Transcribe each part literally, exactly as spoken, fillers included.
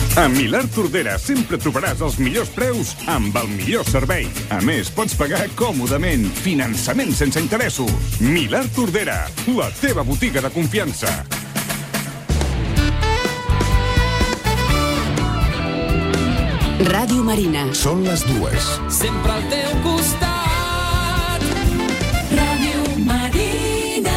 A Milà Tordera sempre trobaràs els millors preus amb el millor servei. A més, pots pagar còmodament. Finançament sense interessos. Milà Tordera, la teva botiga de confiança. Ràdio Marina. Són les dues. Sempre al teu costat. Ràdio Marina.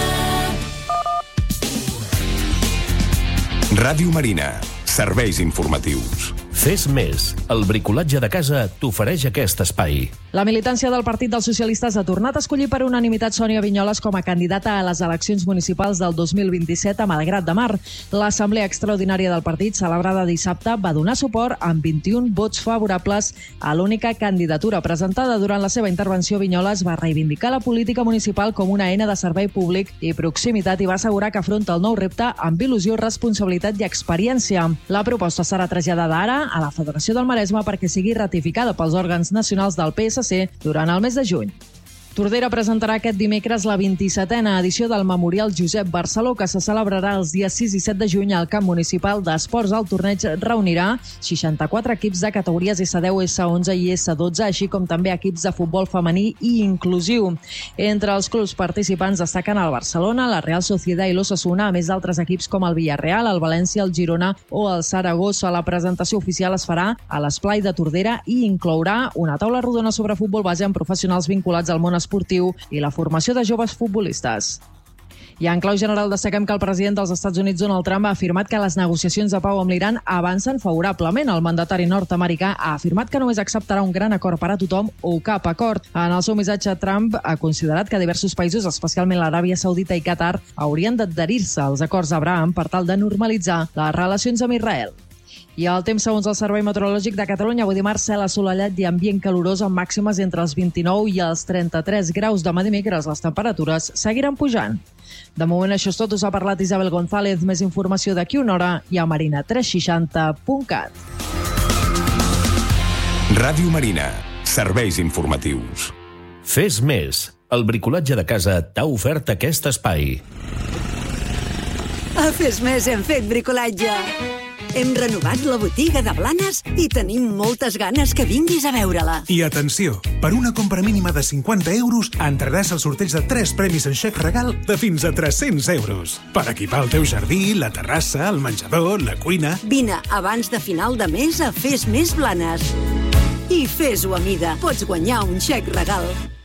Ràdio Marina. Serveis informatius. Fes més. El bricolatge de casa t'ofereix aquest espai. La militància del Partit dels Socialistes ha tornat a escollir per unanimitat Sònia Vinyoles com a candidata a les eleccions municipals del dos mil vint-i-set a Malgrat de Mar. L'Assemblea Extraordinària del partit, celebrada dissabte, va donar suport amb vint-i-un vots favorables a l'única candidatura presentada. Durant la seva intervenció, Vinyoles va reivindicar la política municipal com una eina de servei públic i proximitat i va assegurar que afronta el nou repte amb il·lusió, responsabilitat i experiència. La proposta serà traslladada ara a la Federació del Maresme perquè sigui ratificada pels òrgans nacionals del P S C durant el mes de juny. Tordera presentarà aquest dimecres la vint-i-setena edició del Memorial Josep Barceló, que se celebrarà els dies sis i set de juny al Camp Municipal d'Esports. El torneig reunirà seixanta-quatre equips de categories essa deu, essa onze i essa dotze, així com també equips de futbol femení i inclusiu. Entre els clubs participants destaquen el Barcelona, la Real Sociedad i l'Osasuna, a més d'altres equips com el Villarreal, el València, el Girona o el Saragossa. La presentació oficial es farà a l'Esplai de Tordera i inclourà una taula rodona sobre futbol base amb professionals vinculats al món esportiu i la formació de joves futbolistes. I en clau general destaquem que el president dels Estats Units, Donald Trump, ha afirmat que les negociacions de pau amb l'Iran avancen favorablement. El mandatari nord-americà ha afirmat que només acceptarà un gran acord per a tothom o cap acord. En el seu missatge, Trump ha considerat que diversos països, especialment l'Aràbia Saudita i Qatar, haurien d'adherir-se als acords d'Abraham per tal de normalitzar les relacions amb Israel. I el temps, segons el Servei Meteorològic de Catalunya, avui dimarts, cel assolellat i ambient calorós amb màximes entre els vint-i-nou i els trenta-tres graus. Demà dimecres les temperatures seguiran pujant. De moment això és tot. Us ha parlat Isabel González. Més informació d'aquí una hora i a marina tres seixanta punt cat. Ràdio Marina. Serveis informatius. Fes més. El bricolatge de casa t'ha ofert aquest espai. A Fes Més hem fet bricolatge. Hem renovat la botiga de Blanes i tenim moltes ganes que vinguis a veure-la. I atenció, per una compra mínima de cinquanta euros entraràs al sorteig de tres premis en xec regal de fins a tres-cents euros. Per equipar el teu jardí, la terrassa, el menjador, la cuina... Vine abans de final de mes a Fes Més Blanes. I fes-ho a mida. Pots guanyar un xec regal.